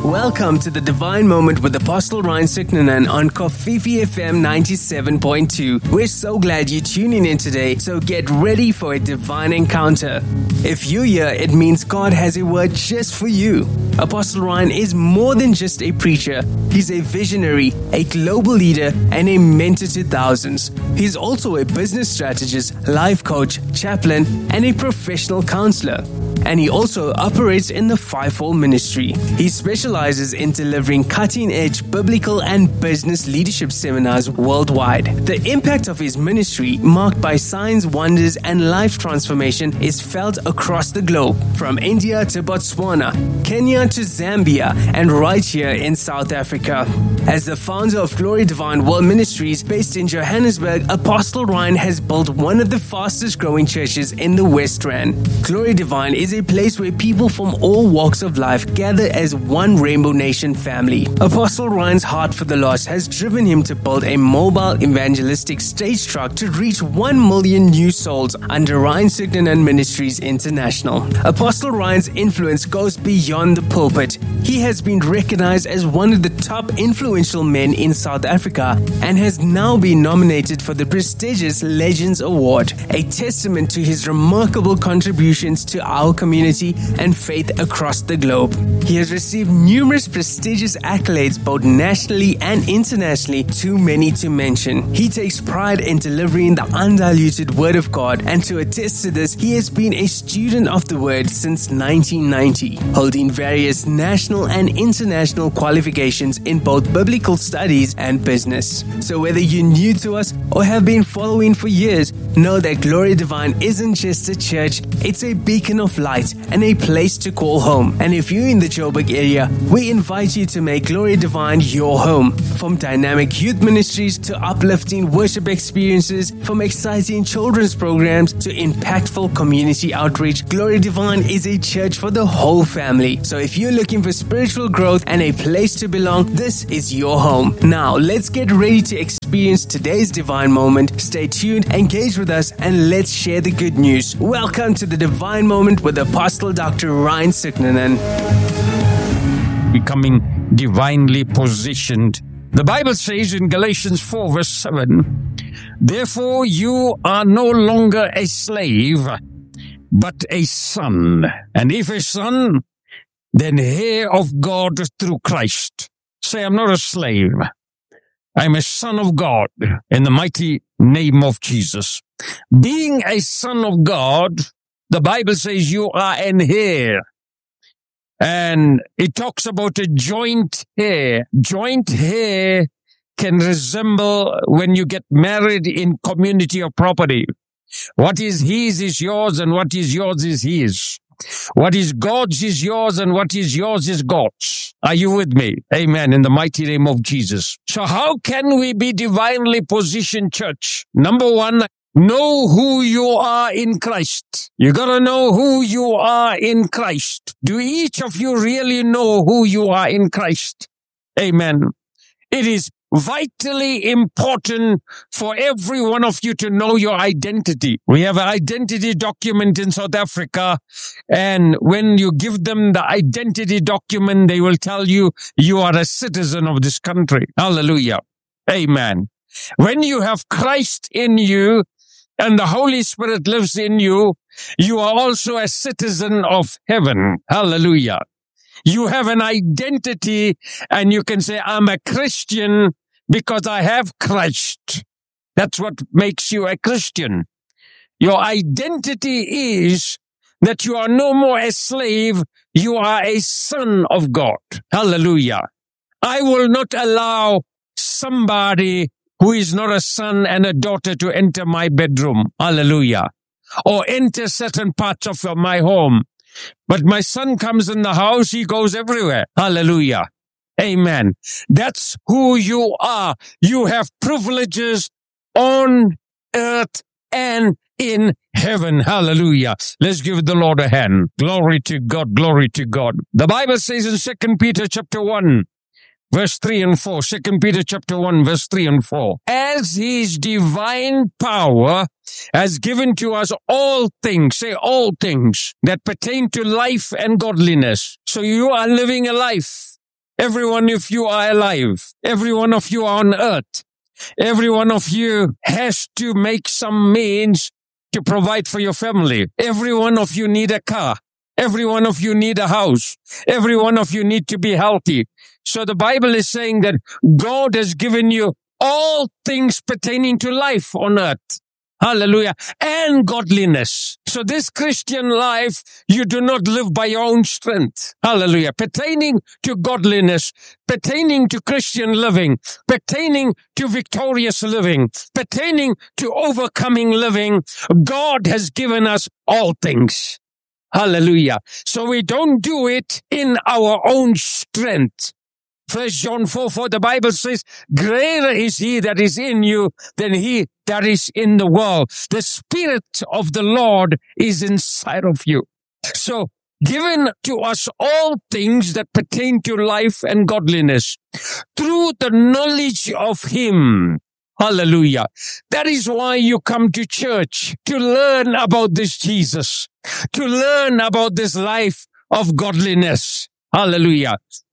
Welcome to the Divine Moment with Apostle Ryan Suknanan on Kofifi FM 97.2. We're so glad you're tuning in today, so get ready for a divine encounter. If you're here, it means God has a word just for you. Apostle Ryan is more than just a preacher. He's a visionary, a global leader, and a mentor to thousands. He's also a business strategist, life coach, chaplain, and a professional counselor. And he also operates in the fivefold ministry. He specializes in delivering cutting-edge biblical and business leadership seminars worldwide. The impact of his ministry, marked by signs, wonders, and life transformation, is felt across the globe, from India to Botswana, Kenya to Zambia, and right here in South Africa. As the founder of Glory Divine World Ministries, based in Johannesburg, Apostle Ryan has built one of the fastest-growing churches in the West Rand. Glory Divine is a place where people from all walks of life gather as one Rainbow Nation family. Apostle Ryan's heart for the lost has driven him to build a mobile evangelistic stage truck to reach 1 million new souls under Ryan Suknanan Ministries International. Apostle Ryan's influence goes beyond the pulpit. He has been recognized as one of the top influential men in South Africa and has now been nominated for the prestigious Legends Award, a testament to his remarkable contributions to our community and faith across the globe. He has received numerous prestigious accolades both nationally and internationally, too many to mention. He takes pride in delivering the undiluted Word of God, and to attest to this, he has been a student of the Word since 1990, holding various national and international qualifications in both biblical studies and business. So whether you're new to us or have been following for years, know that Glory Divine isn't just a church, it's a beacon of light and a place to call home. And if you're in the Joburg area, we invite you to make Glory Divine your home. From dynamic youth ministries to uplifting worship experiences, from exciting children's programs to impactful community outreach, Glory Divine is a church for the whole family. So if you're looking for spiritual growth and a place to belong, this is your home. Now, let's get ready to experience today's divine moment. Stay tuned, engage with us, and let's share the good news. Welcome to the Divine Moment with Apostle Dr. Ryan Suknanan. Becoming divinely positioned. The Bible says in Galatians 4 verse 7, therefore you are no longer a slave, but a son. And if a son, then heir of God through Christ. Say, I'm not a slave. I'm a son of God in the mighty name of Jesus. Being a son of God, the Bible says you are an heir. And it talks about a joint heir. Joint heir can resemble when you get married in community of property. What is his is yours, and what is yours is his. What is God's is yours, and what is yours is God's. Are you with me? Amen. In the mighty name of Jesus. So how can we be divinely positioned, church? Number one, know who you are in Christ. You gotta know who you are in Christ. Do each of you really know who you are in Christ? Amen. It is vitally important for every one of you to know your identity. We have an identity document in South Africa, and when you give them the identity document, they will tell you you are a citizen of this country. Hallelujah. Amen. When you have Christ in you and the Holy Spirit lives in you, you are also a citizen of heaven. Hallelujah. You have an identity, and you can say, I'm a Christian because I have Christ. That's what makes you a Christian. Your identity is that you are no more a slave, you are a son of God. Hallelujah. I will not allow somebody who is not a son and a daughter to enter my bedroom. Hallelujah. Or enter certain parts of my home. But my son comes in the house, he goes everywhere. Hallelujah. Amen. That's who you are. You have privileges on earth and in heaven. Hallelujah. Let's give the Lord a hand. Glory to God. Glory to God. The Bible says in 2 Peter chapter 1, verse 3 and 4. 2 Peter chapter 1, verse 3 and 4. As his divine power has given to us all things, say all things, that pertain to life and godliness. So you are living a life Every one of you are alive. Every one of you are on earth. Every one of you has to make some means to provide for your family. Every one of you need a car. Every one of you need a house. Every one of you need to be healthy. So the Bible is saying that God has given you all things pertaining to life on earth. Hallelujah. And godliness. So this Christian life, you do not live by your own strength. Hallelujah. Pertaining to godliness, pertaining to Christian living, pertaining to victorious living, pertaining to overcoming living, God has given us all things. Hallelujah. So we don't do it in our own strength. 1 John 4:4, the Bible says, greater is he that is in you than he that is in the world. The Spirit of the Lord is inside of you. So, given to us all things that pertain to life and godliness through the knowledge of him. Hallelujah. That is why you come to church, to learn about this Jesus, to learn about this life of godliness. Hallelujah.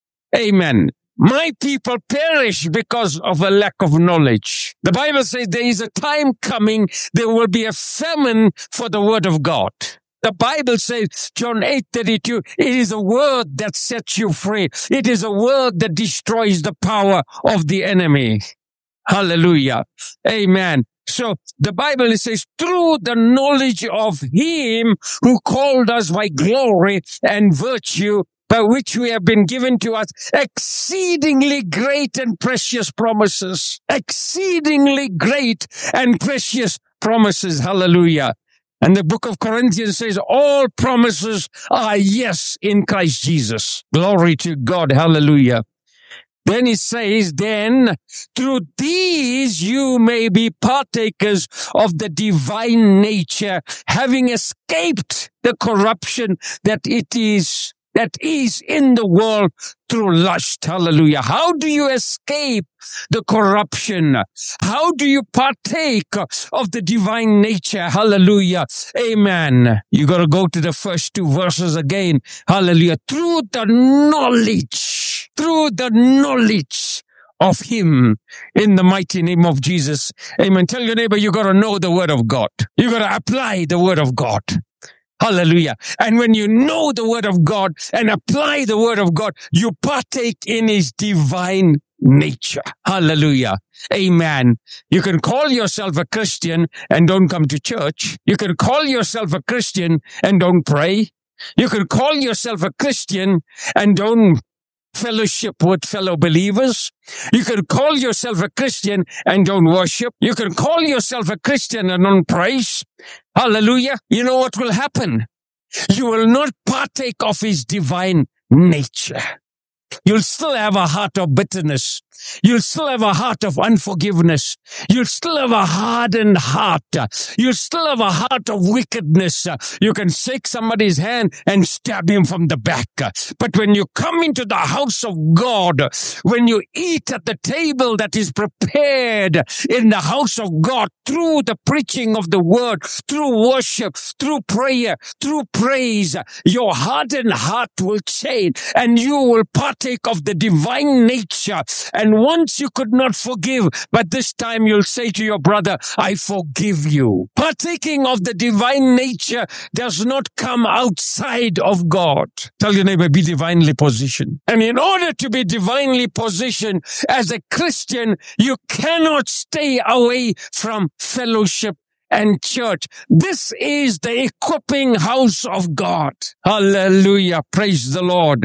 Amen. My people perish because of a lack of knowledge. The Bible says there is a time coming, there will be a famine for the word of God. The Bible says, John 8:32, it is a word that sets you free. It is a word that destroys the power of the enemy. Hallelujah. Amen. So the Bible says, through the knowledge of him who called us by glory and virtue, by which we have been given to us exceedingly great and precious promises. Exceedingly great and precious promises. Hallelujah. And the book of Corinthians says all promises are yes in Christ Jesus. Glory to God. Hallelujah. Then he says, then through these you may be partakers of the divine nature, having escaped the corruption that is in the world through lust. Hallelujah. How do you escape the corruption? How do you partake of the divine nature? Hallelujah. Amen. You got to go to the first two verses again. Hallelujah. Through the knowledge of him in the mighty name of Jesus. Amen. Tell your neighbor, you got to know the word of God. You got to apply the word of God. Hallelujah. And when you know the word of God and apply the word of God, you partake in his divine nature. Hallelujah. Amen. You can call yourself a Christian and don't come to church. You can call yourself a Christian and don't pray. You can call yourself a Christian and don't fellowship with fellow believers. You can call yourself a Christian and don't worship. You can call yourself a Christian and don't praise. Hallelujah. You know what will happen? You will not partake of his divine nature. You'll still have a heart of bitterness. You'll still have a heart of unforgiveness. You'll still have a hardened heart. You'll still have a heart of wickedness. You can shake somebody's hand and stab him from the back. But when you come into the house of God, when you eat at the table that is prepared in the house of God through the preaching of the word, through worship, through prayer, through praise, your hardened heart will change and you will partake of the divine nature. And once you could not forgive, but this time you'll say to your brother, I forgive you. Partaking of the divine nature does not come outside of God. Tell your neighbor, be divinely positioned. And in order to be divinely positioned as a Christian, you cannot stay away from fellowship and church. This is the equipping house of God. Hallelujah. Praise the Lord.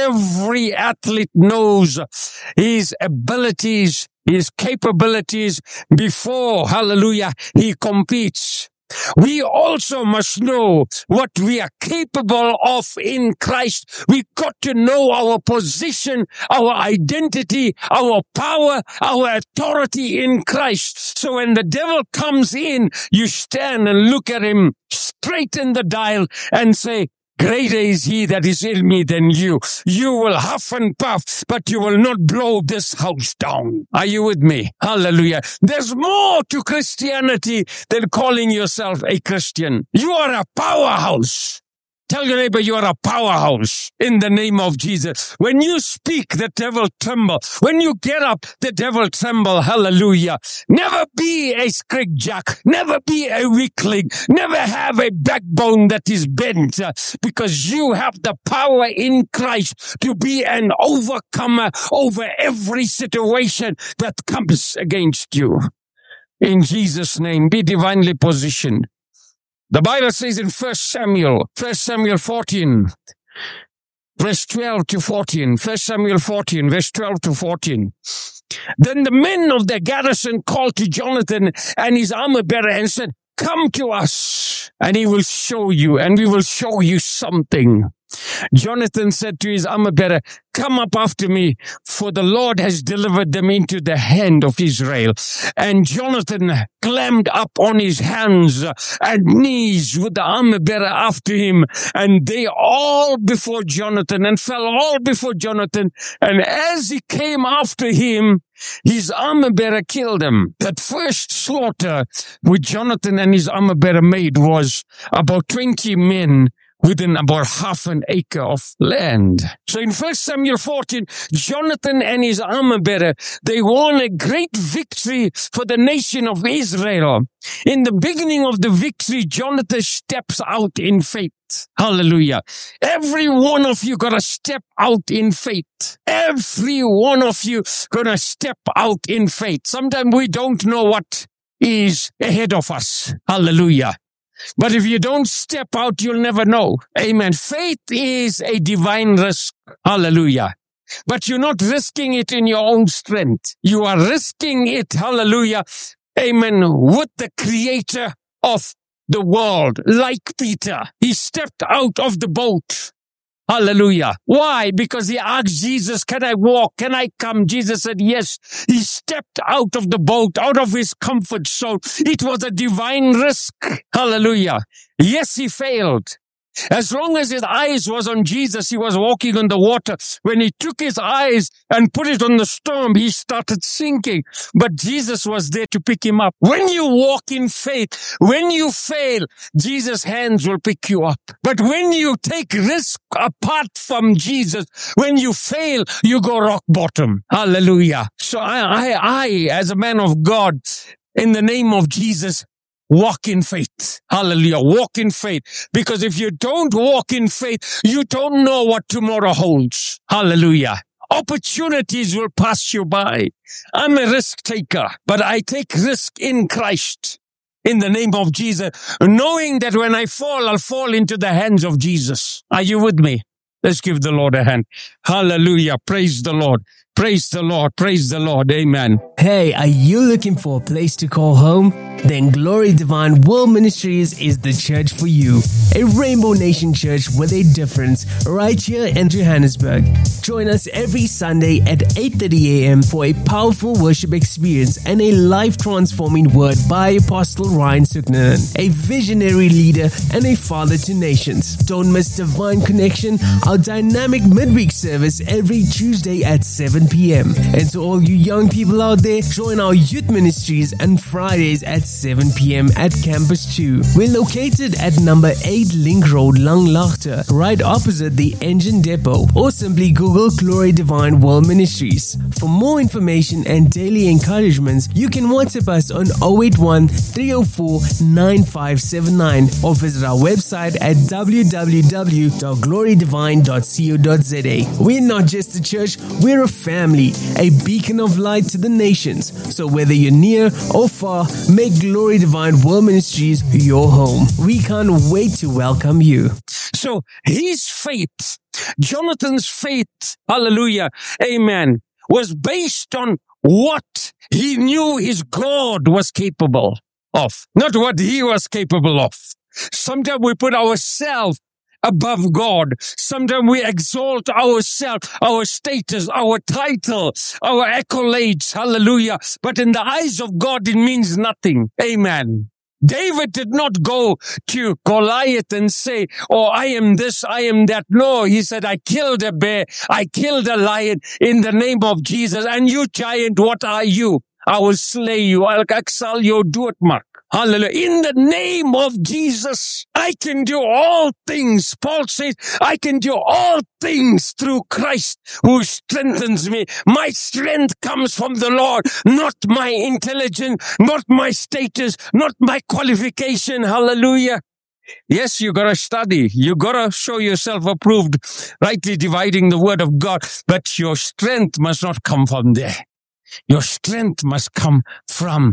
Every athlete knows his abilities, his capabilities before, hallelujah, he competes. We also must know what we are capable of in Christ. We got to know our position, our identity, our power, our authority in Christ. So when the devil comes in, you stand and look at him straight in the dial and say, greater is he that is in me than you. You will huff and puff, but you will not blow this house down. Are you with me? Hallelujah. There's more to Christianity than calling yourself a Christian. You are a powerhouse. Tell your neighbor you are a powerhouse in the name of Jesus. When you speak, the devil tremble. When you get up, the devil tremble. Hallelujah. Never be a scrickjack. Never be a weakling. Never have a backbone that is bent, because you have the power in Christ to be an overcomer over every situation that comes against you. In Jesus' name, be divinely positioned. The Bible says in 1 Samuel 14, verse 12 to 14, 1 Samuel 14, verse 12 to 14. Then the men of the garrison called to Jonathan and his armor bearer and said, "Come to us, and he will show you, and we will show you something." Jonathan said to his armor bearer, "Come up after me, for the Lord has delivered them into the hand of Israel." And Jonathan climbed up on his hands and knees with the armor bearer after him, and they all before Jonathan, and fell all before Jonathan. And as he came after him, his armor bearer killed him. That first slaughter which Jonathan and his armor bearer made was about 20 men within about half an acre of land. So in 1 Samuel 14, Jonathan and his armor bearer, they won a great victory for the nation of Israel. In the beginning of the victory, Jonathan steps out in faith. Hallelujah. Every one of you gotta step out in faith. Every one of you gonna step out in faith. Sometimes we don't know what is ahead of us. Hallelujah. But if you don't step out, you'll never know. Amen. Faith is a divine risk. Hallelujah. But you're not risking it in your own strength. You are risking it, hallelujah, amen, with the creator of the world. Like Peter, he stepped out of the boat. Hallelujah. Why? Because he asked Jesus, "Can I walk? Can I come?" Jesus said, yes. He stepped out of the boat, out of his comfort zone. It was a divine risk. Hallelujah. Yes, he failed. As long as his eyes was on Jesus, he was walking on the water. When he took his eyes and put it on the storm, he started sinking. But Jesus was there to pick him up. When you walk in faith, when you fail, Jesus' hands will pick you up. But when you take risk apart from Jesus, when you fail, you go rock bottom. Hallelujah. So I, as a man of God, in the name of Jesus, walk in faith. Hallelujah. Walk in faith. Because if you don't walk in faith, you don't know what tomorrow holds. Hallelujah. Opportunities will pass you by. I'm a risk taker, but I take risk in Christ. In the name of Jesus, knowing that when I fall, I'll fall into the hands of Jesus. Are you with me? Let's give the Lord a hand. Hallelujah. Praise the Lord. Praise the Lord. Praise the Lord. Amen. Hey, are you looking for a place to call home? Then Glory Divine World Ministries is the church for you. A Rainbow Nation church with a difference right here in Johannesburg. Join us every Sunday at 8:30 a.m. for a powerful worship experience and a life-transforming word by Apostle Ryan Suknanen, a visionary leader and a father to nations. Don't miss Divine Connection, our dynamic midweek service every Tuesday at 7 p.m. And to all you young people out there, join our youth ministries on Fridays at 7 p.m. at Campus 2. We're located at number 8 Link Road, Langlaagte, right opposite the engine depot, or simply Google Glory Divine World Ministries. For more information and daily encouragements, you can WhatsApp us on 081 304 9579 or visit our website at www.glorydivine.co.za. We're not just a church, we're a family, a beacon of light to the nations. So whether you're near or far, make Glory Divine World Ministries your home. We can't wait to welcome you. So his faith, Jonathan's faith, hallelujah, amen, was based on what he knew his God was capable of, not what he was capable of. Sometimes we put ourselves above God. Sometimes we exalt ourselves, our status, our title, our accolades. Hallelujah. But in the eyes of God, it means nothing. Amen. David did not go to Goliath and say, "Oh, I am this, I am that." No, he said, "I killed a bear, I killed a lion in the name of Jesus. And you giant, what are you? I will slay you. I'll exile your doodmark." Hallelujah. In the name of Jesus, I can do all things. Paul says, I can do all things through Christ who strengthens me. My strength comes from the Lord, not my intelligence, not my status, not my qualification. Hallelujah. Yes, you gotta study. You gotta show yourself approved, rightly dividing the word of God. But your strength must not come from there. Your strength must come from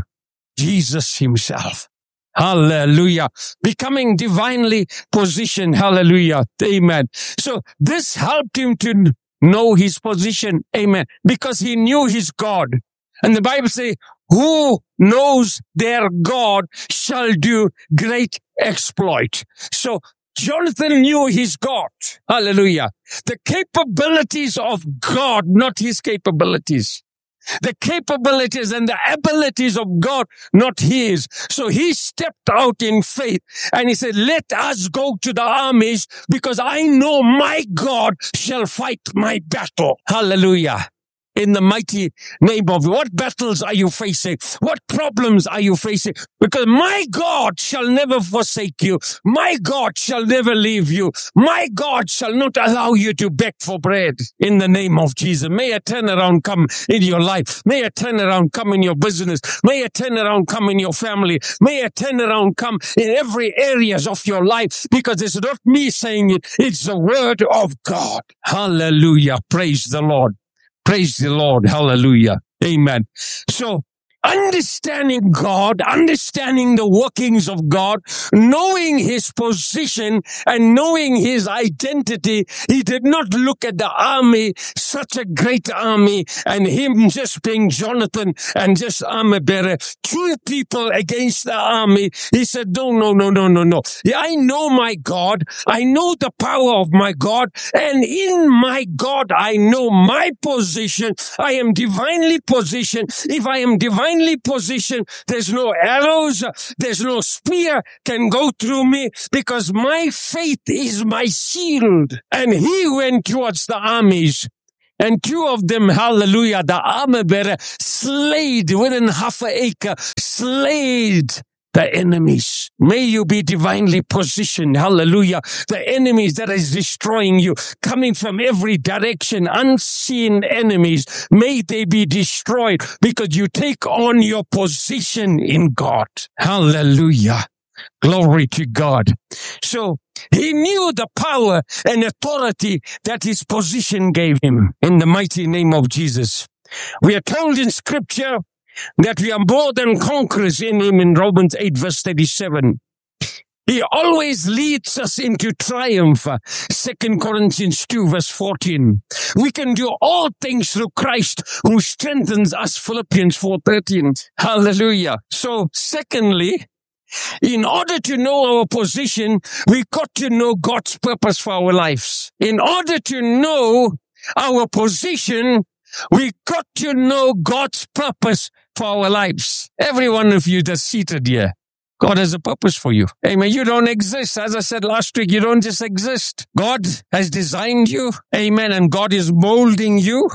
Jesus himself. Hallelujah. Becoming divinely positioned. Hallelujah. Amen. So this helped him to know his position. Amen. Because he knew his God. And the Bible says, who knows their God shall do great exploit. So Jonathan knew his God. Hallelujah. The capabilities of God, not his capabilities. The capabilities and the abilities of God, not his. So he stepped out in faith and he said, let us go to the armies because I know my God shall fight my battle. Hallelujah. In the mighty name of what battles are you facing? What problems are you facing? Because my God shall never forsake you. My God shall never leave you. My God shall not allow you to beg for bread. In the name of Jesus. May a turnaround come in your life. May a turnaround come in your business. May a turnaround come in your family. May a turnaround come in every areas of your life. Because it's not me saying it. It's the word of God. Hallelujah. Praise the Lord. Praise the Lord. Hallelujah. Amen. So, understanding God, understanding the workings of God, knowing his position and knowing his identity, he did not look at the army, such a great army, and him just being Jonathan and just armor bearer, 2 people against the army. He said, no. Yeah, I know my God. I know the power of my God. And in my God, I know my position. I am divinely positioned. If I am divinely positioned, there's no arrows, there's no spear can go through me because my faith is my shield. And he went towards the armies. And 2 of them, hallelujah, the armor bearer slayed within half an acre, slayed the enemies. May you be divinely positioned. Hallelujah. The enemies that is destroying you, coming from every direction, unseen enemies, may they be destroyed because you take on your position in God. Hallelujah. Glory to God. So he knew the power and authority that his position gave him in the mighty name of Jesus. We are told in scripture that we are more than conquerors in him in Romans 8 verse 37. He always leads us into triumph. 2 Corinthians 2 verse 14. We can do all things through Christ who strengthens us. Philippians 4:13. Hallelujah. So secondly, in order to know our position, we got to know God's purpose for our lives. In order to know our position, we got to know God's purpose for our lives. Every one of you that's seated here, God has a purpose for you. Amen. You don't exist. As I said last week, you don't just exist. God has designed you. Amen. And God is molding you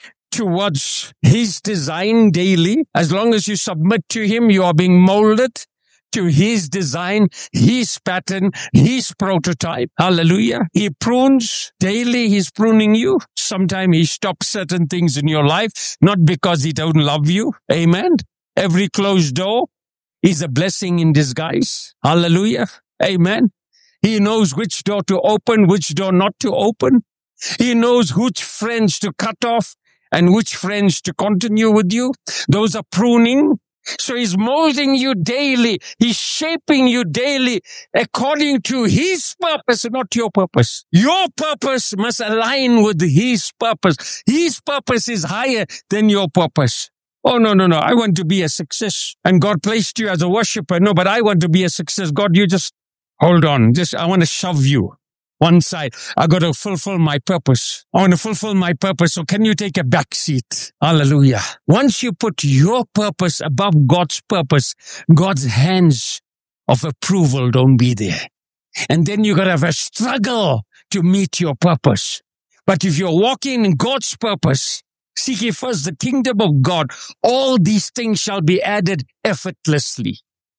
towards his design daily. As long as you submit to him, you are being molded to his design, his pattern, his prototype. Hallelujah. He prunes daily. He's pruning you. Sometimes he stops certain things in your life, not because he don't love you. Amen. Every closed door is a blessing in disguise. Hallelujah. Amen. He knows which door to open, which door not to open. He knows which friends to cut off and which friends to continue with you. Those are pruning. So he's molding you daily. He's shaping you daily according to his purpose, not your purpose. Your purpose must align with his purpose. His purpose is higher than your purpose. Oh, no. I want to be a success. And God placed you as a worshiper. No, but I want to be a success. God, you just hold on. I want to shove you one side. I got to fulfill my purpose. I want to fulfill my purpose. So can you take a back seat? Hallelujah. Once you put your purpose above God's purpose, God's hands of approval don't be there. And then you got to have a struggle to meet your purpose. But if you're walking in God's purpose, seek ye first the kingdom of God, all these things shall be added effortlessly.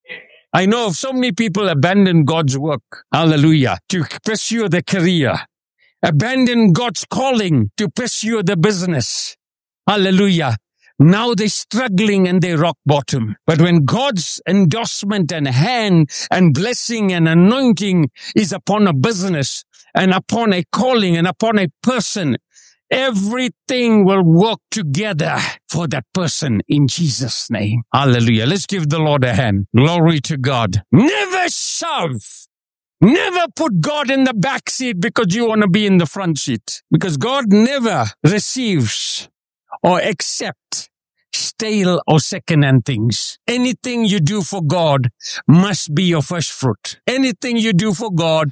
I know of so many people abandon God's work, hallelujah, to pursue their career, abandon God's calling to pursue the business, hallelujah. Now they're struggling and they rock bottom. But when God's endorsement and hand and blessing and anointing is upon a business and upon a calling and upon a person, everything will work together for that person in Jesus' name. Hallelujah. Let's give the Lord a hand. Glory to God. Never shove. Never put God in the back seat because you want to be in the front seat. Because God never receives or accept stale or second-hand things. Anything you do for God must be your first fruit. Anything you do for God